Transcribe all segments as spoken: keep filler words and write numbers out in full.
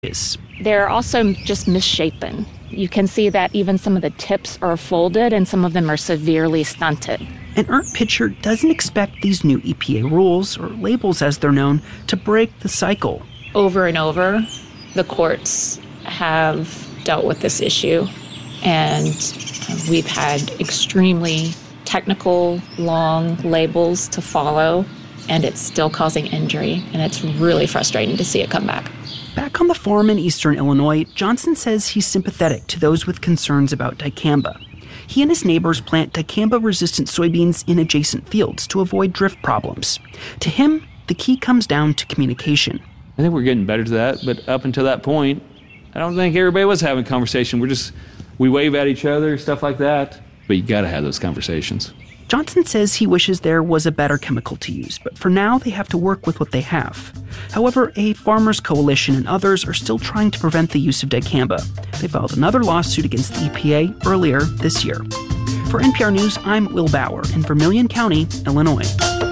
They're also just misshapen. You can see that even some of the tips are folded and some of them are severely stunted. And Ernst Pitcher doesn't expect these new E P A rules, or labels as they're known, to break the cycle. Over and over, the courts have dealt with this issue, and we've had extremely technical, long labels to follow, and it's still causing injury, and it's really frustrating to see it come back. Back on the farm in eastern Illinois, Johnson says he's sympathetic to those with concerns about dicamba. He and his neighbors plant dicamba-resistant soybeans in adjacent fields to avoid drift problems. To him, the key comes down to communication. I think we're getting better to that, but up until that point, I don't think everybody was having a conversation. We're just, we wave at each other, stuff like that. But you gotta have those conversations. Johnson says he wishes there was a better chemical to use, but for now they have to work with what they have. However, a farmers' coalition and others are still trying to prevent the use of dicamba. They filed another lawsuit against the E P A earlier this year. For N P R News, I'm Will Bauer in Vermilion County, Illinois.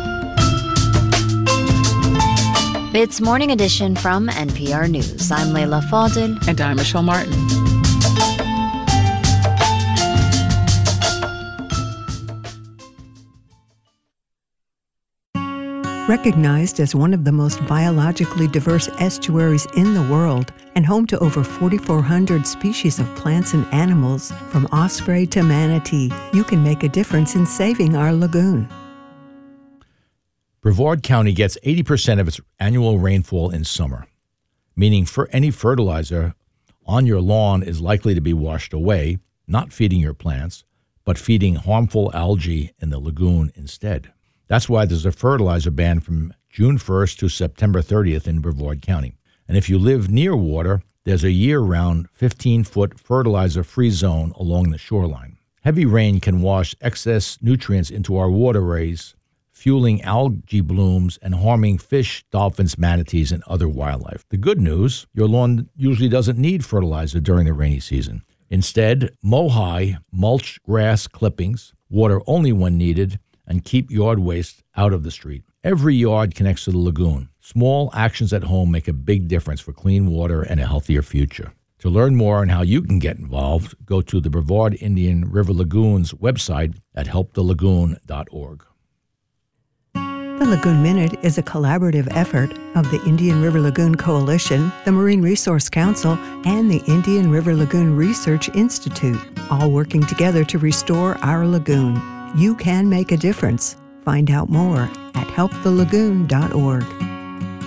It's Morning Edition from N P R News. I'm Layla Faldin. And I'm Michelle Martin. Recognized as one of the most biologically diverse estuaries in the world and home to over forty-four hundred species of plants and animals, from osprey to manatee, you can make a difference in saving our lagoon. Brevard County gets eighty percent of its annual rainfall in summer, meaning for any fertilizer on your lawn is likely to be washed away, not feeding your plants, but feeding harmful algae in the lagoon instead. That's why there's a fertilizer ban from June first to September thirtieth in Brevard County. And if you live near water, there's a year-round fifteen-foot fertilizer-free zone along the shoreline. Heavy rain can wash excess nutrients into our waterways, fueling algae blooms and harming fish, dolphins, manatees, and other wildlife. The good news, your lawn usually doesn't need fertilizer during the rainy season. Instead, mow high, mulch grass clippings, water only when needed, and keep yard waste out of the street. Every yard connects to the lagoon. Small actions at home make a big difference for clean water and a healthier future. To learn more on how you can get involved, go to the Brevard Indian River Lagoon's website at help the lagoon dot org. The Lagoon Minute is a collaborative effort of the Indian River Lagoon Coalition, the Marine Resource Council, and the Indian River Lagoon Research Institute, all working together to restore our lagoon. You can make a difference. Find out more at help the lagoon dot org.